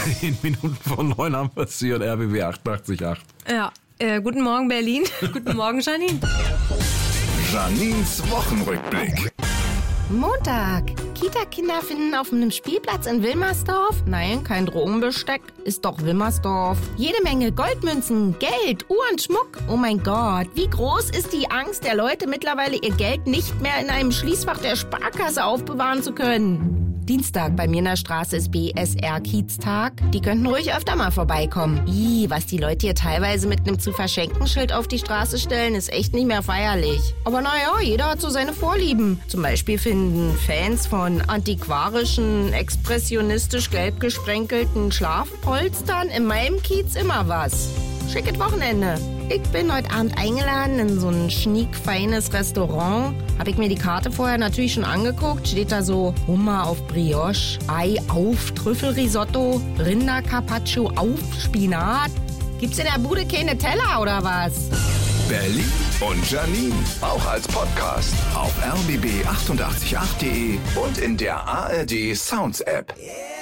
10 Minuten vor 9 haben wir es hier und RBB 88.8. Ja, guten Morgen Berlin. Guten Morgen Janine. Janines Wochenrückblick. Montag. Kita-Kinder finden auf einem Spielplatz in Wilmersdorf. Nein, kein Drogenbesteck. Ist doch Wilmersdorf. Jede Menge Goldmünzen, Geld, Uhren, Schmuck. Oh mein Gott, wie groß ist die Angst der Leute mittlerweile, ihr Geld nicht mehr in einem Schließfach der Sparkasse aufbewahren zu können? Dienstag, bei mir in der Straße ist BSR-Kieztag. Die könnten ruhig öfter mal vorbeikommen. Was die Leute hier teilweise mit einem Zu-Verschenken-Schild auf die Straße stellen, ist echt nicht mehr feierlich. Aber naja, jeder hat so seine Vorlieben. Zum Beispiel finden Fans von antiquarischen, expressionistisch gelb gesprenkelten Schlafpolstern in meinem Kiez immer was. Schickes Wochenende. Ich bin heute Abend eingeladen in so ein schniek-feines Restaurant. Habe ich mir die Karte vorher natürlich schon angeguckt. Steht da so Hummer auf Brioche, Ei auf Trüffelrisotto, Rindercarpaccio auf Spinat. Gibt's in der Bude keine Teller oder was? Berlin und Janine, auch als Podcast auf rbb888.de und in der ARD Sounds App.